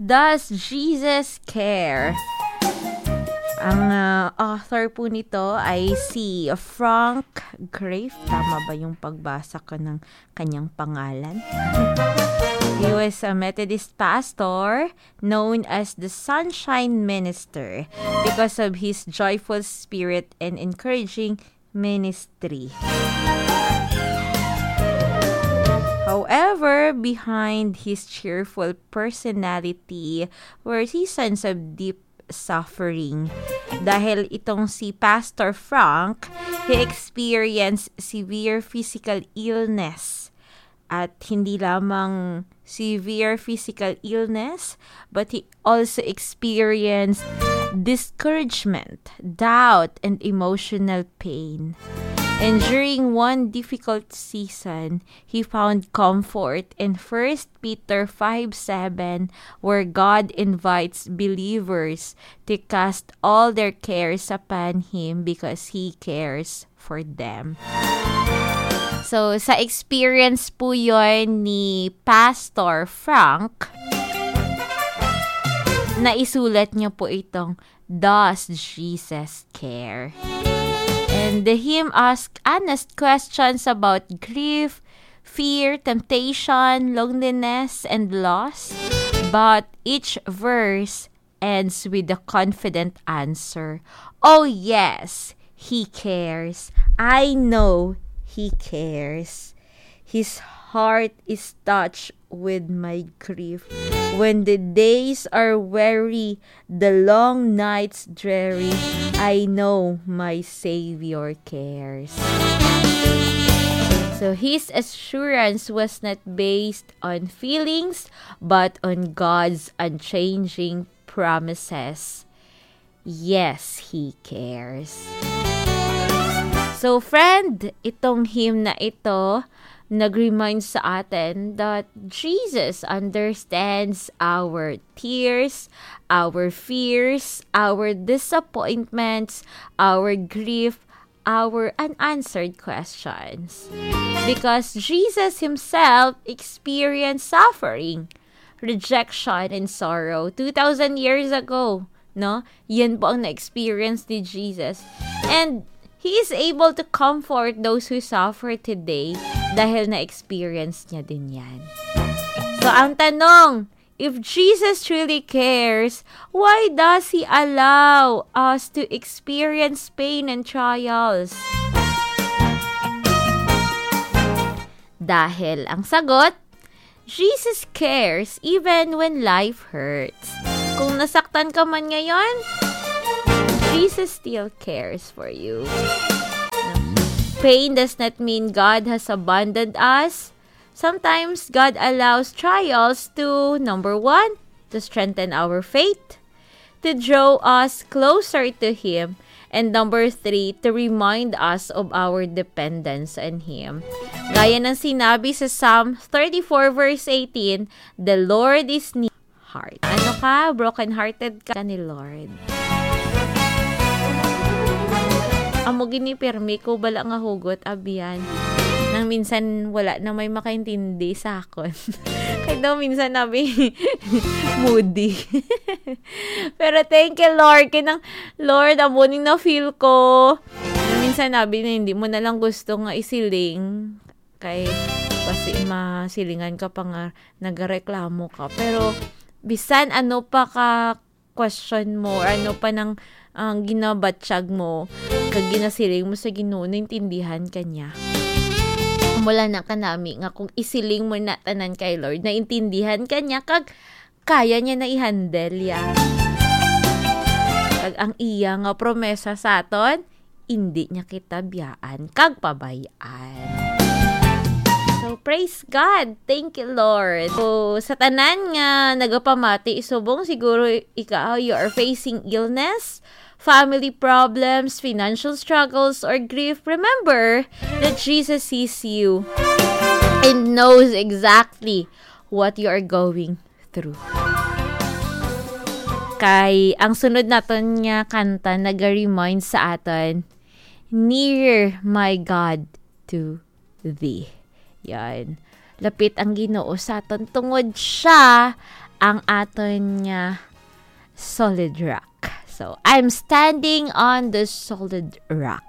Does Jesus Care? Ang author po nito ay si Frank Graeff. Tama ba yung pagbasa ko ng kanyang pangalan? He was a Methodist pastor known as the Sunshine Minister because of his joyful spirit and encouraging ministry. However, behind his cheerful personality were seasons of deep suffering. Dahil itong si Pastor Frank, he experienced severe physical illness. At hindi lamang severe physical illness, but he also experienced discouragement, doubt, and emotional pain. And during one difficult season, he found comfort in 1 Peter 5:7, where God invites believers to cast all their cares upon Him because He cares for them. So, sa experience po yun ni Pastor Frank, naisulat niya po itong Does Jesus Care? And the hymn asks honest questions about grief, fear, temptation, loneliness, and loss. But each verse ends with a confident answer. Oh yes, He cares. I know He cares. His heart is touched with my grief. When the days are weary, the long nights dreary, I know my Savior cares. So his assurance was not based on feelings, but on God's unchanging promises. Yes, He cares. So friend, itong hymn na ito, nag-remind sa atin that Jesus understands our tears, our fears, our disappointments, our grief, our unanswered questions. Because Jesus Himself experienced suffering, rejection, and sorrow 2,000 years ago. No? Yan po ang na-experience ni Jesus. And He is able to comfort those who suffer today dahil na-experience niya din yan. So, ang tanong, if Jesus truly cares, why does He allow us to experience pain and trials? Dahil ang sagot, Jesus cares even when life hurts. Kung nasaktan ka man ngayon, Jesus still cares for you. Pain does not mean God has abandoned us. Sometimes God allows trials to, number 1, to strengthen our faith, to draw us closer to Him, and number 3, to remind us of our dependence on Him. Gaya ng sinabi sa Psalm 34 verse 18, the Lord is near heart. Ano ka? Broken-hearted ka ni Lord. Amo gini permi ko bala nga hugot abiyan. Nang minsan wala na may makaintindi sa akon. Kaya daw minsan nabi moody. Pero thank you Lord. Kaya Lord, amuning na feel ko. Minsan nabi na hindi mo na lang gusto nga isiling. Kay kasi masilingan ka pa nga nagreklamo ka. Pero bisan ano pa ka question mo or ano pa nang ginabatsyag mo kag ginasiling mo sa Ginoo, naintindihan ka niya. Mula na kanami nga kung isiling mo na tanan kay Lord, naintindihan ka niya kag kaya niya na i-handle ya. Kag ang iya nga promesa sa aton, hindi niya kita biyaan kag pabayaan. So, praise God. Thank you, Lord. So, sa tanan nga nagapamati, isubong siguro ikaw, you are facing illness, family problems, financial struggles, or grief. Remember that Jesus sees you and knows exactly what you are going through. Kay, ang sunod naton nga kanta, nag-remind sa aton, near my God to thee. Yan. Lapit ang Ginoo sa aton tungod siya ang aton nga solid rock. So, I'm standing on the solid rock.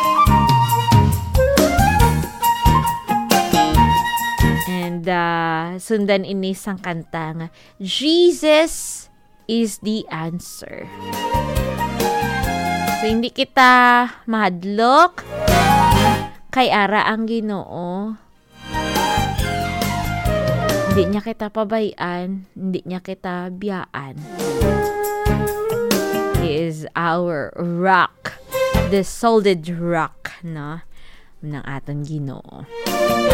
And sundan ini sang kanta nga, Jesus is the answer. So, hindi kita mahadlok kay ara ang Ginoo. Hindi niya kita pabayaan, hindi niya kita biyaan. He is our rock, the solid rock, no, ng aton Ginoo.